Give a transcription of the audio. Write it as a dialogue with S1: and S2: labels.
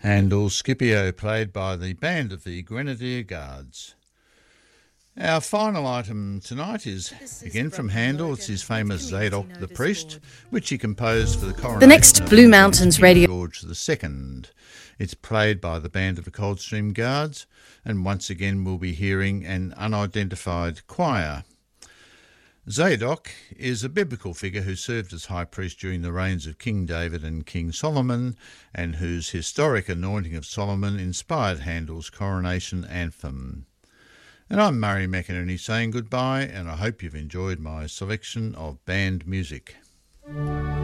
S1: Handel Scipio, played by the band of the Grenadier Guards. Our final item tonight is again from Handel. It's his famous Zadok the Priest, which he composed for the coronation
S2: The next Blue Mountains
S1: King
S2: Radio
S1: George II. It's played by the band of the Coldstream Guards, and once again we'll be hearing an unidentified choir. Zadok is a biblical figure who served as high priest during the reigns of King David and King Solomon, and whose historic anointing of Solomon inspired Handel's coronation anthem. And I'm Murray McInerney saying goodbye, and I hope you've enjoyed my selection of band music.